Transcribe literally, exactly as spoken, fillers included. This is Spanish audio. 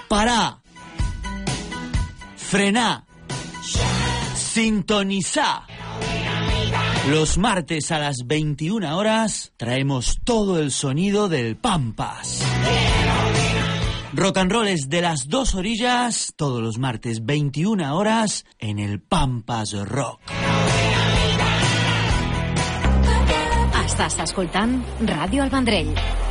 Pará. Frená. Sintonizá. Los martes a las veintiuna horas traemos todo el sonido del Pampas. Rock and roll es de las dos orillas, todos los martes veintiuna horas en el Pampas Rock. Estàs escoltant Ràdio El Vendrell.